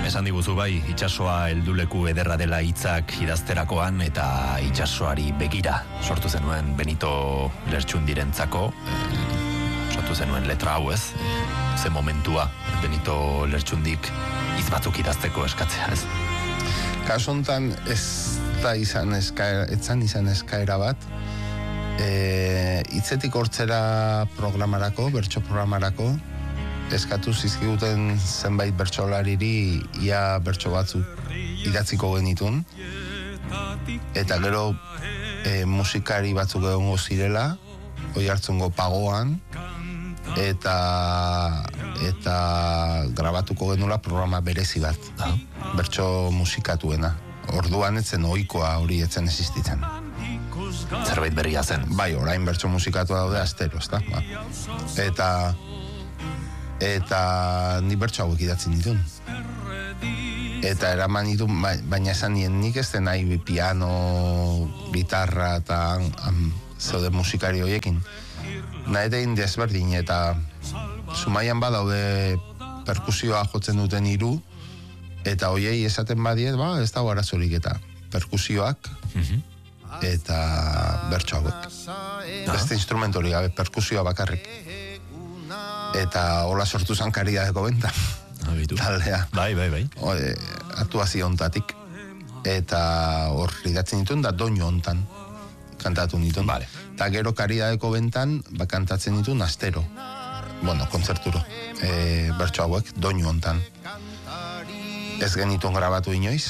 Esan diguzu bai, itsasoa helduleku ederra dela hitzak idazterakoan eta itsasoari begira sortu zenuen Benito Lertxundirentzako, sortu zenuen letra hau ez, ze momentua Benito Lertxundik hitz batzuk idazteko eskatzea ez. Kasu honetan ez izan eskaera bat, hitzetik hortzera programarako, bertso programarako, eskatu zizkiguten zenbait bertsolariri ia bertso batzuk idatziko genitun, eta gero musikari batzuk egongo zirela, Oiartzungo Pagoan, eta grabatuko genula programa berezi bat, bertso musikatuena. Orduan etzen ohikoa hori etzen existitzen. Zerbait berria zen. Bai, orain bertso musikatua daude astero, ezta? Ba. Eta ni bertso hauek idatzen ditun. Eta eraman ditun, baina esan nien nik ez den nahi piano, gitarra eta zeude musikari horiekin. Nahi egin desberdin eta Zumaian badaude perkusioa jotzen duten 3, eta hoiei esaten badiet, ez dago arazorik eta perkusioak eta bertso hauek. Beste instrumentori gabe, perkusioa bakarrik. Eta hola sortu zan Karidadeko Benta. Taldea. Bai. Aktuazio hontatik. Eta hor idatzen dituen da doinu hontan kantatu nituen. Vale. Eta gero Karidadeko Bentan kantatzen dituen astero. Bueno, kontzerturo. Bertso hauek doinu hontan. Ez genituen grabatu inoiz.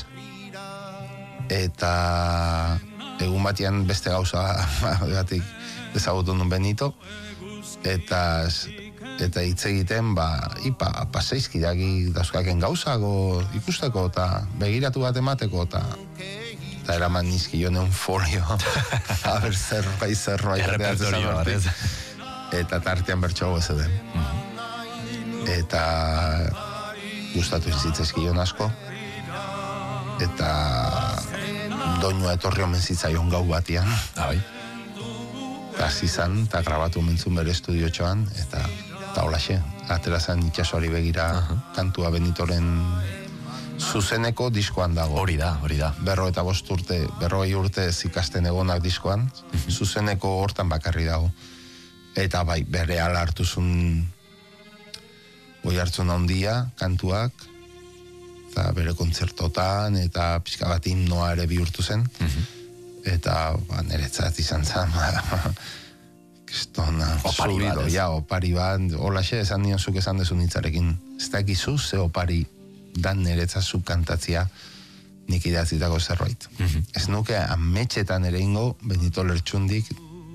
Eta egun batian beste gauza gatik ezagutu nun Benito. Eta hitz egiten, paseizkidaki dauzkaken gauzago ikusteko eta begiratu bat emateko eta eraman nizkion euforio haber zerbait errepertorio bat ez. Eta tartean bertso hau ez den. Eta gustatu zitzezkion asko eta doinua etorri omen zitzaion gau batian. Bai. Eta zizan, eta grabatu mentzun bere estudiotxoan, eta holaxe, atera zen itsasoari begira kantua Benitoren zuzeneko diskoan dago. Hori da. 45 urte zikasten egonak diskoan, zuzeneko hortan bakarri dago. Eta bai, bere ala hartuzun Oiartzun handia, kantuak, eta bere kontzertotan, eta pixka bat himnoa ere bihurtu zen. Eta niretzat izan zen kristona subido, opari bat, holaxe esan nion zuk esan dezun hitzarekin, ez dakizu ze opari dan niretzat zuk kantatzia nik idatzitako zerbait. Ez nuke ametxetan ere ingo Benito Lertxundik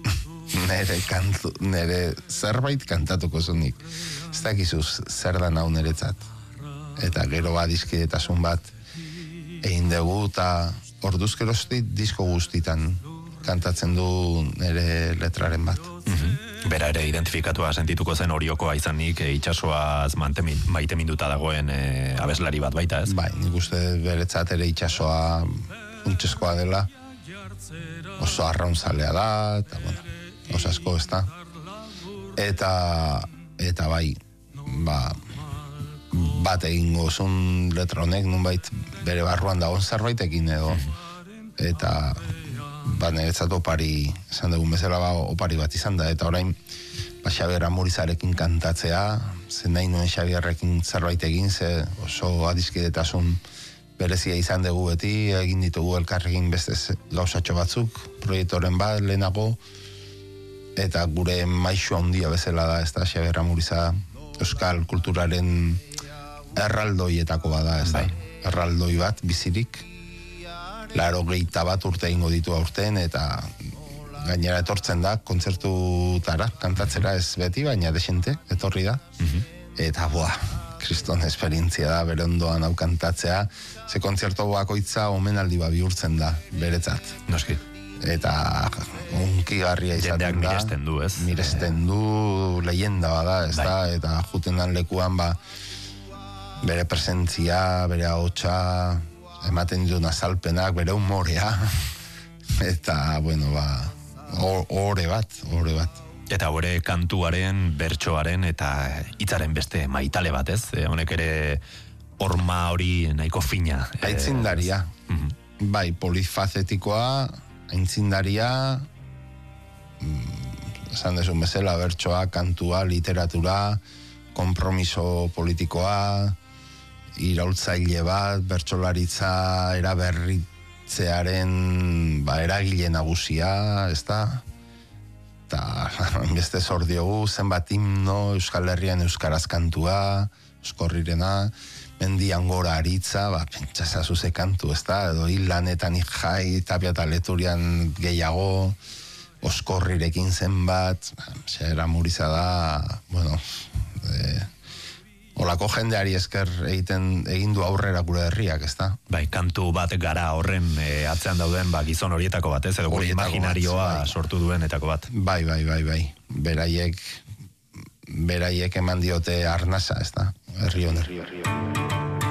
nire zerbait kantatuko zunik. Ez dakizu zer dan hau niretzat. Eta gero adizkidetasun bat egin dugu eta orduzkeroztik disko guztitan kantatzen du nire letraren bat. Bera ere identifikatua sentituko zen Oriokoa izanik, itsasoaz maite minduta dagoen abeslari bat baita ez? Bai, nik uste beretzat ere itsasoa funtsezkoa dela, oso arraunzalea da, eta bueno, oso asko ez da. Eta bai, bat egingo zun letra honek, nunbait bere barruan dagoen zerbaitekin edo, eta niretzat opari, esan dugun bezala opari bat izan da, eta orain Xabier Amurizarekin kantatzea, zen nahi nuen Xabierrekin zerbait egin, ze oso adizkidetasun berezia izan dugu beti, egin ditugu elkarrekin beste gauzatxo batzuk, proiektoren bat, lehenago, eta gure maixu handia bezala da, ez da, Xabier Amuriza euskal kulturaren erraldoietako bada, ez da, erraldoi bat, bizirik, 81 urte ingo ditu aurten, eta gainera etortzen da, kontzertutara, kantatzera ez beti, baina desente, etorri da. Eta, kriston esperientzia da, bere ondoan hau kantatzea, ze kontzertu bakoitza omenaldi bihurtzen da, beretzat. Noski. Eta unkigarria izaten da. Jendeak miresten du, ez? Miresten du, leyenda bada, ez da, eta juten dan lekuan, bere presentzia, bere ahotsa, ematen dituen azalpenak, bere humorea, eta, bueno, ore bat. Eta hore kantuaren, bertsoaren eta hitzaren beste maitale bat, ez? Honek ere horma hori nahiko fina. Aitzindaria. Bai, polifazetikoa, aitzindaria, esan desun bezala, bertsoa, kantua, literatura, konpromiso politikoa, iraultzaile bat, bertsolaritza eraberritzearen eragile nagusia, ez da? Eta beste zor diogu, zenbat himno, Euskal Herrian euskaraz kantua, Euskorrirena, mendian gora aritza, pentsazazu ze kantu, ez da? Edo hilanetan jai, Tapia eta Leturian gehiago, Oskorrirekin zenbat, zera muriza da, bueno, olako jendeari esker egin du aurrera gure herriak, ez da? Bai, kantu bat gara horren atzean dauden gizon horietako bat, ez? Edo gure imaginarioa sortu duenetako bat. Bai. Beraiek eman diote arnasa, ez da? Herri hon.